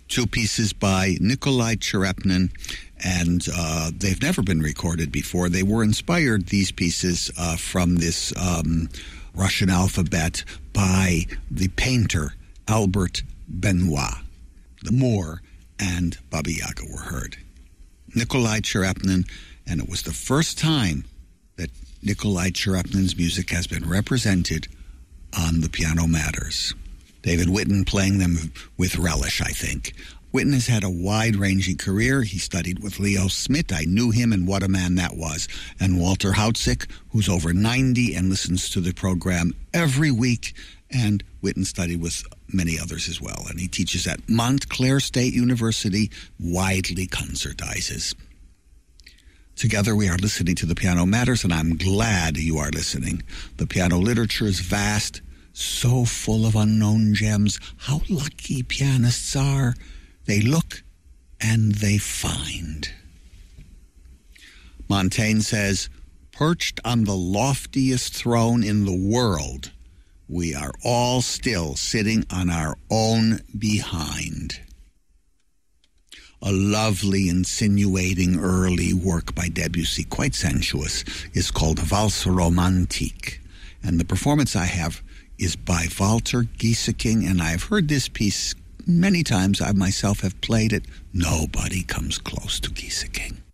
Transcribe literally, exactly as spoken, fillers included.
two pieces by Nikolai Cherepnin, and uh, they've never been recorded before. They were inspired, these pieces, uh, from this um, Russian alphabet by the painter Albert Benoit. The Moor and Baba Yaga were heard. Nikolai Cherepnin, and it was the first time that Nikolai Cherepnin's music has been represented on the Piano Matters. David Witten playing them with relish, I think. Witten has had a wide-ranging career. He studied with Leo Smith. I knew him, and what a man that was. And Walter Hautzik, who's over ninety and listens to the program every week. And Witten studied with many others as well. And he teaches at Montclair State University, widely concertizes. Together we are listening to The Piano Matters, and I'm glad you are listening. The piano literature is vast, so full of unknown gems. How lucky pianists are. They look and they find. Montaigne says, perched on the loftiest throne in the world, we are all still sitting on our own behind. A lovely, insinuating early work by Debussy, quite sensuous, is called Valse Romantique. And the performance I have is by Walter Gieseking, and I've heard this piece many times. I myself have played it. Nobody comes close to Gieseking.